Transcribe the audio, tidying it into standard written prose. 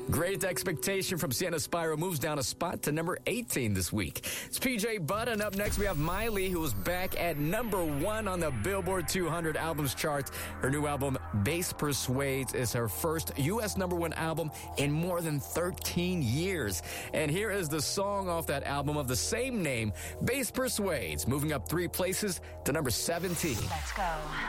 Great Expectation from Sienna Spyro moves down a spot to number 18 this week. It's PJ Budd, and up next we have Miley, who is back at number 1 on the Billboard 200 albums chart. Her new album, Bass Persuades, is her first U.S. number 1 album in more than 13 years. And here is the song off that album of the same name, Bass Persuades, moving up 3 places to number 17. Let's go.